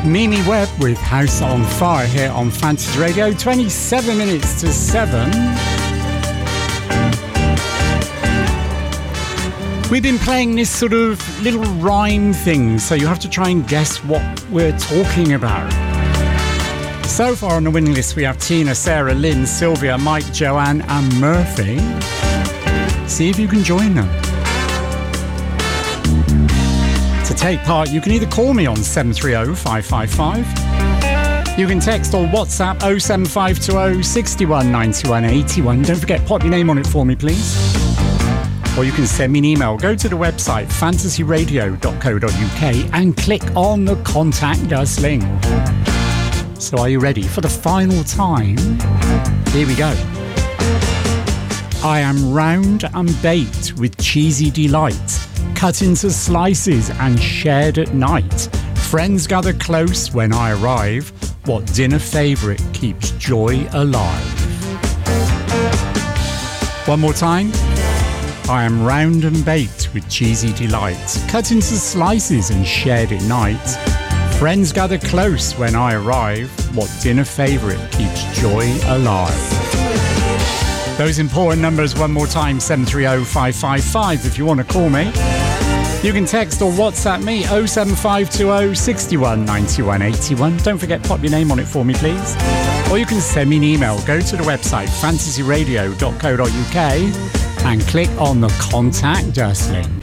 Mimi Webb with House on Fire here on Fantasy Radio. 27 minutes to 7. We've been playing this sort of little rhyme thing, so you have to try and guess what we're talking about. So far on the winning list we have Tina, Sarah, Lynn, Sylvia, Mike, Joanne and Murphy. See if you can join them. To take part, you can either call me on 730-555. You can text or WhatsApp 07520 61 91 81. Don't forget, pop your name on it for me, please. Or you can send me an email. Go to the website fantasyradio.co.uk and click on the Contact Us link. So are you ready for the final time? Here we go. I am round and baked with cheesy delight, cut into slices and shared at night. Friends gather close when I arrive. What dinner favourite keeps joy alive? One more time. I am round and baked with cheesy delight, cut into slices and shared at night. Friends gather close when I arrive. What dinner favourite keeps joy alive? Those important numbers one more time, 730-555 if you want to call me. You can text or WhatsApp me 07520 61 91 81. Don't forget, pop your name on it for me, please. Or you can send me an email. Go to the website fantasyradio.co.uk and click on the Contact Us link.